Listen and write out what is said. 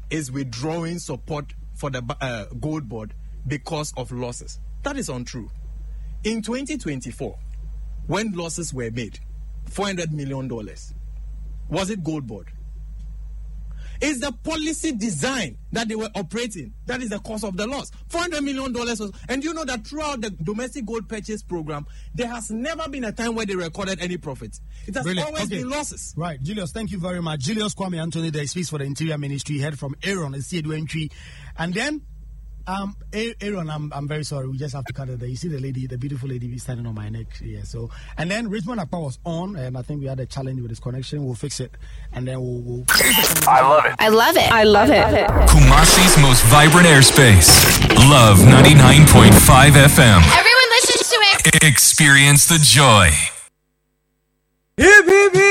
is withdrawing support for the gold board because of losses. That is untrue. In 2024, when losses were made, $400 million, was it gold board? It's the policy design that they were operating that is the cause of the loss. $400 million was, and you know that throughout the domestic gold purchase program, there has never been a time where they recorded any profits. It has always been losses. Right, Julius, thank you very much. Julius Kwame Anthony, there speaks for the Interior Ministry, heard from Aaron and Siedu Entry. And then, Aaron, I'm very sorry. We just have to cut it there. You see the lady, the beautiful lady standing on my neck here. So, and then Richmond Akpa was on, and I think we had a challenge with his connection. We'll fix it, and then we'll. I love it. I love it. I love it. Kumasi's most vibrant airspace. Love 99.5 FM. Everyone listens to it. Experience the joy. Hip, hip, hip.